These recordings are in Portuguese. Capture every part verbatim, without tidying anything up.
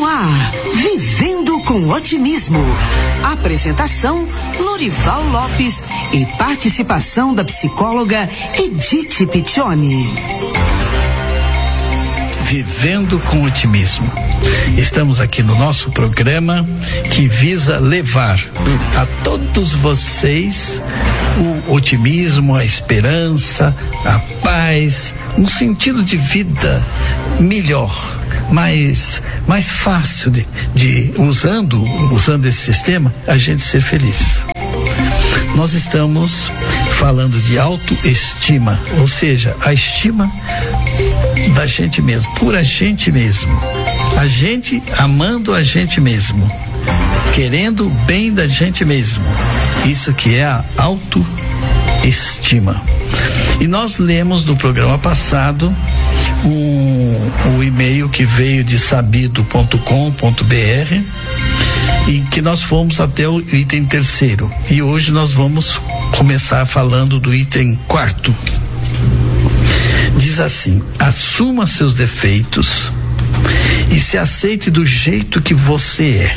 No ar, Vivendo com Otimismo. Apresentação, Lorival Lopes e participação da psicóloga Edith Piccioni. Vivendo com Otimismo. Estamos aqui no nosso programa que visa levar a todos vocês o otimismo, a esperança, a paz, um sentido de vida melhor, mais, mais fácil de, de usando, usando esse sistema, a gente ser feliz. Nós estamos falando de autoestima, ou seja, a estima da gente mesmo, por a gente mesmo, a gente amando a gente mesmo, querendo o bem da gente mesmo, isso que é a autoestima. E nós lemos no programa passado um, um e-mail que veio de sabido ponto com ponto br, em que nós fomos até o item terceiro, e hoje nós vamos começar falando do item quarto. Diz assim: assuma seus defeitos e se aceite do jeito que você é.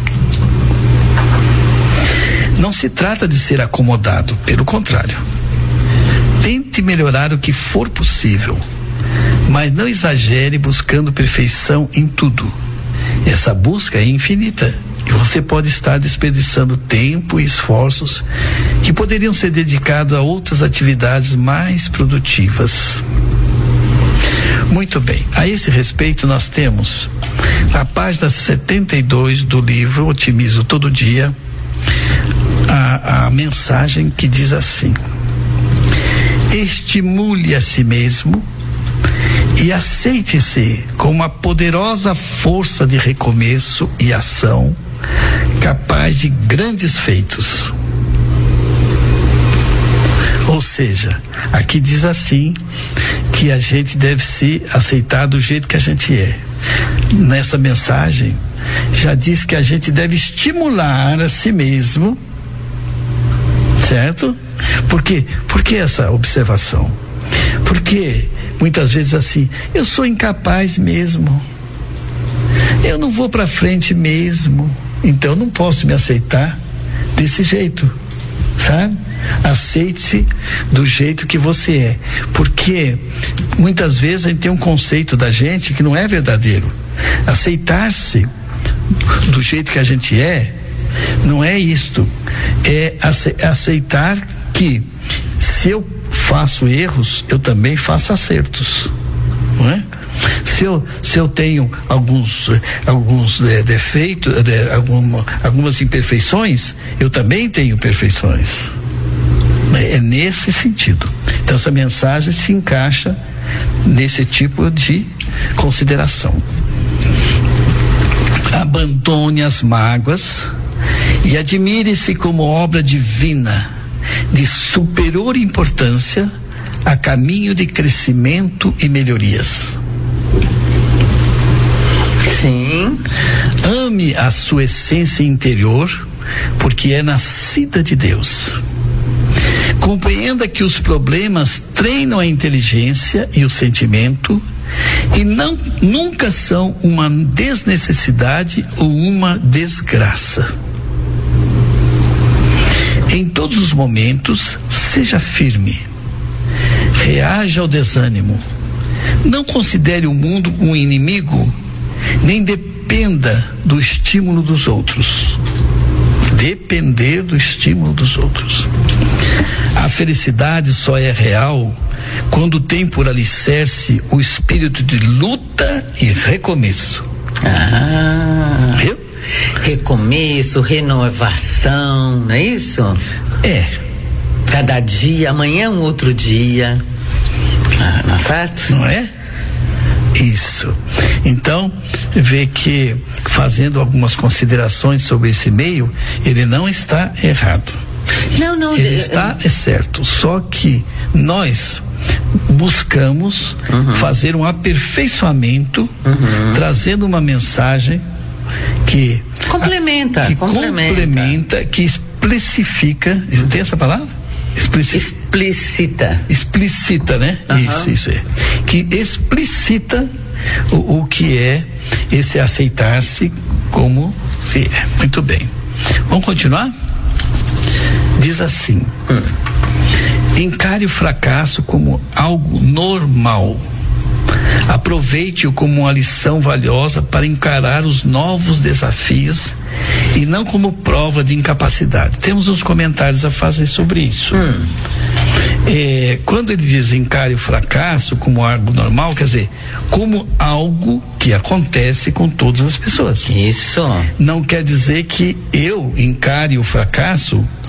Não se trata de ser acomodado, pelo contrário. Tente melhorar o que for possível, mas não exagere buscando perfeição em tudo. Essa busca é infinita e você pode estar desperdiçando tempo e esforços que poderiam ser dedicados a outras atividades mais produtivas. Muito bem, a esse respeito nós temos a página setenta e dois do livro Otimismo Todo Dia, a, a mensagem que diz assim: estimule a si mesmo e aceite-se com uma poderosa força de recomeço e ação, capaz de grandes feitos. Ou seja, aqui diz assim que a gente deve se aceitar do jeito que a gente é. Nessa mensagem já diz que a gente deve estimular a si mesmo, certo? Por quê? Por que essa observação? Porque muitas vezes assim, eu sou incapaz mesmo, eu não vou para frente mesmo, então não posso me aceitar desse jeito, sabe? Aceite-se do jeito que você é, porque muitas vezes a gente tem um conceito da gente que não é verdadeiro. Aceitar-se do jeito que a gente é não é isto, é aceitar que se eu faço erros, eu também faço acertos, não é? Se eu, se eu tenho alguns, alguns é, defeitos, é, alguma, algumas imperfeições, eu também tenho perfeições. É nesse sentido. Então essa mensagem se encaixa nesse tipo de consideração. Abandone as mágoas e admire-se como obra divina de superior importância a caminho de crescimento e melhorias. Sim. Ame a sua essência interior, porque é nascida de Deus. Compreenda que os problemas treinam a inteligência e o sentimento e não, nunca são uma desnecessidade ou uma desgraça. Em todos os momentos, seja firme. Reaja ao desânimo. Não considere o mundo um inimigo, nem dependa do estímulo dos outros. Depender do estímulo dos outros. A felicidade só é real quando tem por alicerce o espírito de luta e recomeço. Ah, viu? Recomeço, renovação, não é isso? É. Cada dia, amanhã é um outro dia. Ah, não é fato? Não é? Isso. Então, vê que, fazendo algumas considerações sobre esse meio, ele não está errado. Não, não. Ele está é certo. Só que nós buscamos uhum. fazer um aperfeiçoamento, uhum. trazendo uma mensagem que complementa, que complementa, complementa que especifica. Uhum. Tem essa palavra? Explicita. Explicita. Explicita, né? Uhum. Isso, isso é. Que explicita o, o que é esse aceitar-se como se é. Muito bem. Vamos continuar? Diz assim: hum. encare o fracasso como algo normal. Aproveite-o como uma lição valiosa para encarar os novos desafios e não como prova de incapacidade. Temos uns comentários a fazer sobre isso. Hum. É, quando ele diz encare o fracasso como algo normal, quer dizer, como algo que acontece com todas as pessoas. Isso. Não quer dizer que eu encare o fracasso